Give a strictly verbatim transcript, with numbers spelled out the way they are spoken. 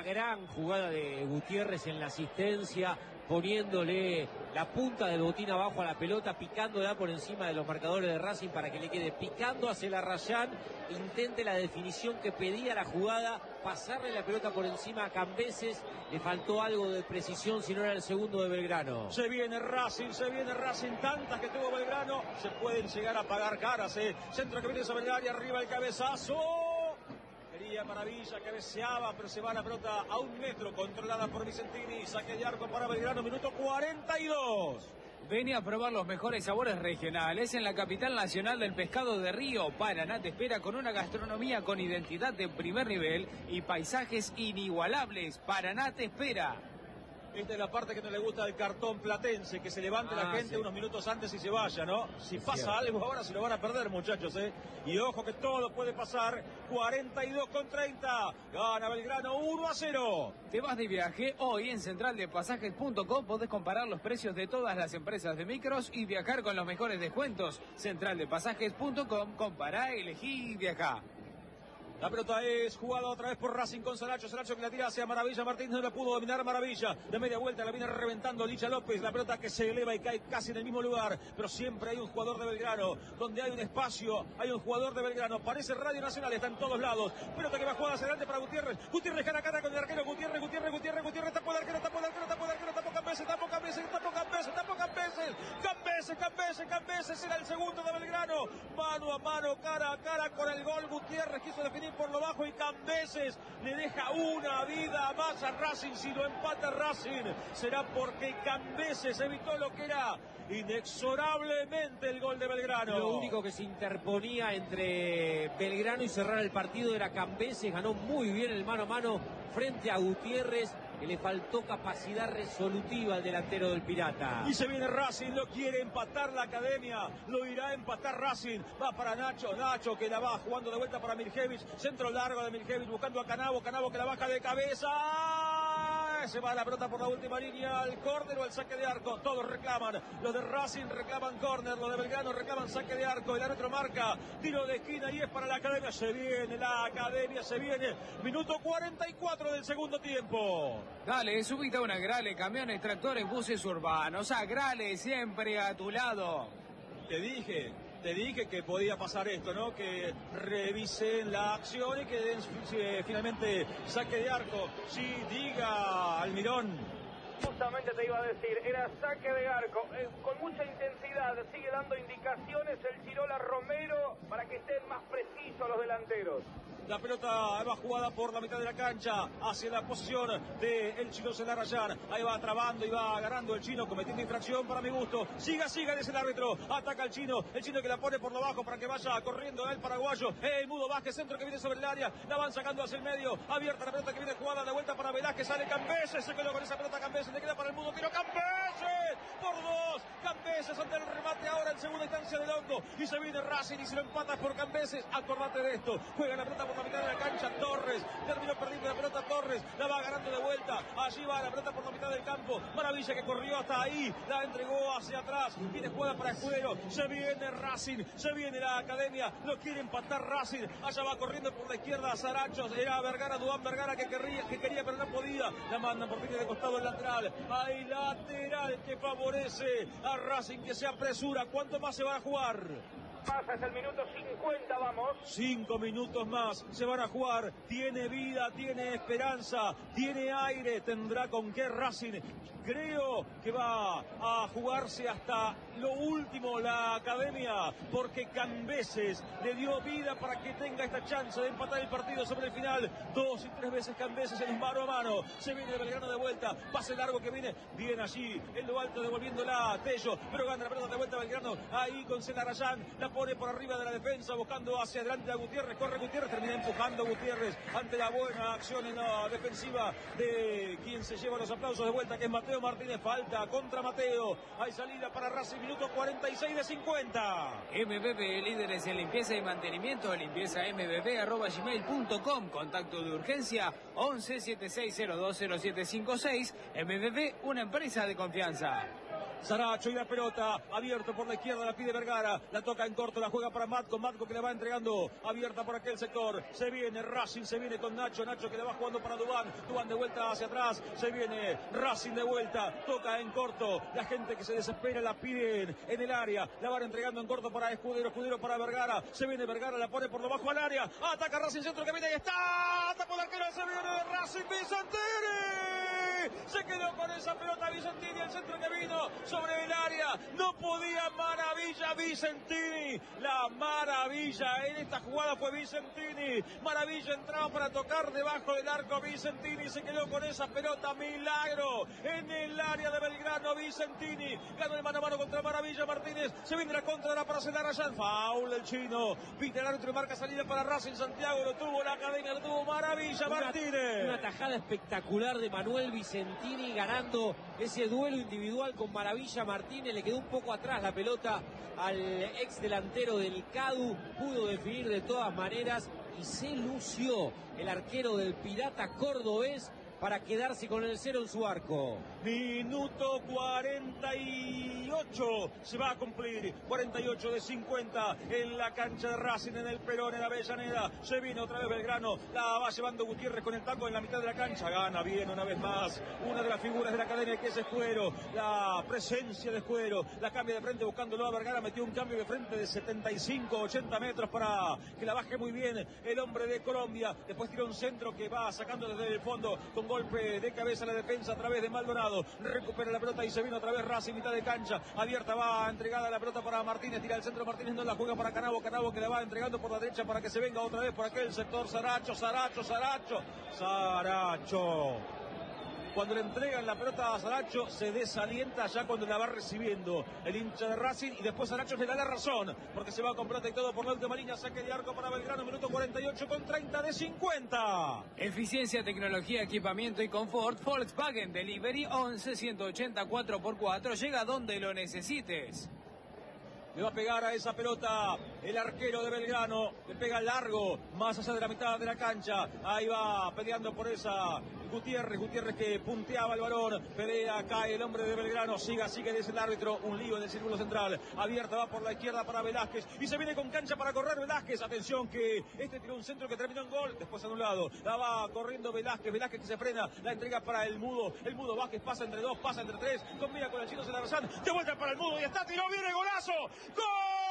una gran jugada de Gutiérrez en la asistencia, poniéndole la punta del botín abajo a la pelota, picándola por encima de los marcadores de Racing para que le quede picando hacia la Rayán, intente la definición que pedía la jugada, pasarle la pelota por encima a Cambeses. Le faltó algo de precisión, si no era el segundo de Belgrano. Se viene Racing, se viene Racing, tantas que tuvo Belgrano, se pueden llegar a pagar caras, eh. Centro que viene sobre el área, arriba el cabezazo. Quería Maravilla, cabeceaba, pero se va la pelota a un metro, controlada por Vicentini. Saque de arco para Belgrano, minuto cuarenta y dos. Vení a probar los mejores sabores regionales en la capital nacional del pescado de Río. Paraná te espera con una gastronomía con identidad de primer nivel y paisajes inigualables. Paraná te espera. Esta es la parte que no le gusta del cartón platense, que se levante ah, la gente sí. unos minutos antes y se vaya, ¿no? Si es pasa cierto. algo ahora se lo van a perder, muchachos, ¿eh? Y ojo que todo puede pasar. cuarenta y dos con treinta. Gana Belgrano uno a cero. Te vas de viaje. Hoy en central de pasajes punto com podés comparar los precios de todas las empresas de micros y viajar con los mejores descuentos. central de pasajes punto com. Compará, elegí y viajá. La pelota es jugada otra vez por Racing con Saracho. Saracho que la tira hacia Maravilla. Martínez no la pudo dominar Maravilla. De media vuelta la viene reventando Licha López. La pelota que se eleva y cae casi en el mismo lugar. Pero siempre hay un jugador de Belgrano. Donde hay un espacio, hay un jugador de Belgrano. Parece Radio Nacional, está en todos lados. Pelota que va jugada hacia adelante para Gutiérrez. Gutiérrez cara a cara con el arquero. Gutiérrez, Gutiérrez, Gutiérrez, Gutiérrez. Tapó el arquero, tapó el arquero, tapó el arquero, tapó Cambeses, tapó Cambeses, tapó Cambeses, tapó Cambeses. Cambeses, Cambeses, Cambeses. Era el segundo de Belgrano. Mano a mano, cara a cara con el gol. Gutiérrez quiso definir por lo bajo y Cambeses le deja una vida más a Racing. Si lo empata Racing será porque Cambeses evitó lo que era inexorablemente el gol de Belgrano. Lo único que se interponía entre Belgrano y cerrar el partido era Cambeses. Ganó muy bien el mano a mano frente a Gutiérrez, que le faltó capacidad resolutiva al delantero del Pirata. Y se viene Racing, lo quiere empatar la Academia, lo irá a empatar Racing. Va para Nacho, Nacho que la va jugando de vuelta para Mirjevich, centro largo de Mirjevich buscando a Canavo, Canavo que la baja de cabeza. Se va la pelota por la última línea, al córner o al saque de arco. Todos reclaman, los de Racing reclaman córner, los de Belgrano reclaman saque de arco. El árbitro marca tiro de esquina y es para la Academia. Se viene la Academia, se viene. Minuto cuarenta y cuatro del segundo tiempo. Dale, subite a una Grale, camiones, tractores, buses urbanos. A Grale, siempre a tu lado. Te dije, te dije que podía pasar esto, ¿no? Que revisen la acción y que den eh, finalmente saque de arco. Sí, diga Almirón. Justamente te iba a decir, era saque de arco, eh, con mucha intensidad, sigue dando indicaciones el Chirola Romero para que estén más precisos los delanteros. La pelota va jugada por la mitad de la cancha hacia la posición de el Chino Celarrayán. Ahí va trabando y va agarrando el Chino, cometiendo infracción para mi gusto. Siga, siga, dice el árbitro. Ataca el Chino, el Chino que la pone por lo bajo para que vaya corriendo el paraguayo. El Mudo Vázquez, centro que viene sobre el área. La van sacando hacia el medio. Abierta la pelota que viene jugada de vuelta para Velázquez. Sale Cambeses, se quedó con esa pelota Cambeses. Le queda para el Mudo, tiro Cambeses por dos. Cambeses ante el remate ahora en segunda instancia del Hongo. Y se viene Racing y si lo empatas por Cambeses, acordate de esto. Juega la pelota por la mitad de la cancha, Torres, terminó perdiendo la pelota Torres, la va ganando de vuelta, allí va la pelota por la mitad del campo, Maravilla que corrió hasta ahí, la entregó hacia atrás, viene jugada para Escudero, se viene Racing, se viene la Academia, lo quiere empatar Racing, allá va corriendo por la izquierda Sarachos, era Vergara, Duván Vergara que quería, que quería pero no podía, la mandan por fin de costado el lateral, hay lateral que favorece a Racing que se apresura, ¿cuánto más se va a jugar? Pasa, es el minuto cincuenta, vamos. Cinco minutos más se van a jugar. Tiene vida, tiene esperanza, tiene aire, tendrá con qué Racing. Creo que va a jugarse hasta lo último la Academia, porque Cambeses le dio vida para que tenga esta chance de empatar el partido sobre el final. Dos y tres veces Cambeses en mano a mano. Se viene Belgrano de vuelta, pase largo que viene, bien allí, en lo alto devolviéndola a Tello, pero gana la pelota de vuelta Belgrano, ahí con Celarrayán, la pone por arriba de la defensa, buscando hacia adelante a Gutiérrez, corre Gutiérrez, termina empujando Gutiérrez ante la buena acción en la defensiva de quien se lleva los aplausos de vuelta, que es Mateo Martínez. Falta contra Mateo, hay salida para Racing, minuto cuarenta y seis de cincuenta. M B B, líderes en limpieza y mantenimiento, limpieza m b b arroba gmail punto com, contacto de urgencia once setenta y seis cero dos cero siete cinco seis. M B B, una empresa de confianza. Saracho y la pelota, abierto por la izquierda, la pide Vergara, la toca en corto, la juega para Matco, Matco que le va entregando, abierta por aquel sector, se viene Racing, se viene con Nacho, Nacho que le va jugando para Duván, Duván de vuelta hacia atrás, se viene Racing de vuelta, toca en corto, la gente que se desespera la piden en el área, la van entregando en corto para Escudero, Escudero para Vergara, se viene Vergara, la pone por lo bajo al área, ataca Racing, centro que viene, ahí está, tapó el arquero, se viene Racing, Vicentini, se quedó con esa pelota Vicentini, el centro que vino sobre el área, no podía Maravilla Vicentini, la maravilla en esta jugada fue Vicentini, Maravilla entraba para tocar debajo del arco, Vicentini se quedó con esa pelota, milagro en el área de Belgrano, Vicentini ganó el mano a mano contra Maravilla Martínez, se viene la contra para Celar Rayán, foul del chino, pita el árbitro y marca salida para Racing, Santiago lo tuvo la academia, lo tuvo Maravilla una, Martínez. Una tajada espectacular de Manuel Vicentini ganando ese duelo individual con Maravilla Martínez, le quedó un poco atrás la pelota al ex delantero del Cadu, pudo definir de todas maneras y se lució el arquero del Pirata cordobés para quedarse con el cero en su arco. Minuto cuarenta y ocho se va a cumplir, cuarenta y ocho de cincuenta en la cancha de Racing, en el Perón, en la Avellaneda. Se viene otra vez Belgrano, la va llevando Gutiérrez con el taco en la mitad de la cancha, gana bien una vez más, una de las figuras de la academia que es Escudero, la presencia de Escudero, la cambia de frente buscándolo a Vergara, metió un cambio de frente de setenta y cinco, ochenta metros para que la baje muy bien el hombre de Colombia, después tira un centro que va sacando desde el fondo con golpe de cabeza la defensa a través de Maldonado, recupera la pelota y se vino otra vez Racing, mitad de cancha, abierta, va entregada la pelota para Martínez, tira el centro Martínez, no la juega para Canavo, Canavo que la va entregando por la derecha para que se venga otra vez por aquel sector, Saracho, Saracho, Saracho, Saracho. Cuando le entregan la pelota a Saracho se desalienta ya cuando la va recibiendo el hincha de Racing y después Saracho le da la razón porque se va con pelota y todo por la última línea, saque de arco para Belgrano, minuto cuarenta y ocho con treinta de cincuenta. Eficiencia, tecnología, equipamiento y confort. Volkswagen Delivery once ciento ochenta cuatro por cuatro, llega donde lo necesites. Le va a pegar a esa pelota el arquero de Belgrano, le pega largo, más allá de la mitad de la cancha, ahí va peleando por esa Gutiérrez, Gutiérrez que punteaba el balón, pelea, cae el hombre de Belgrano, siga, sigue, dice el árbitro, un lío en el círculo central, abierta va por la izquierda para Velázquez, y se viene con cancha para correr Velázquez, atención que este tiró un centro que terminó en gol, después anulado, la va corriendo Velázquez, Velázquez que se frena, la entrega para el Mudo, el Mudo Vázquez pasa entre dos, pasa entre tres, combina con el chino Celar Rayán, de vuelta para el Mudo, y está, tiró, viene golazo, ¡gol!